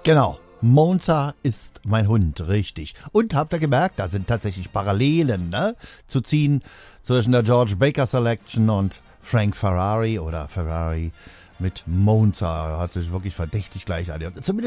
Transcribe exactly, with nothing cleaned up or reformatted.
Genau. Monza ist mein Hund, richtig. Und habt ihr gemerkt, da sind tatsächlich Parallelen, ne, zu ziehen zwischen der George Baker Selection und Frank Ferrari oder Ferrari mit Monza. Hat sich wirklich verdächtig gleich an. Zumindest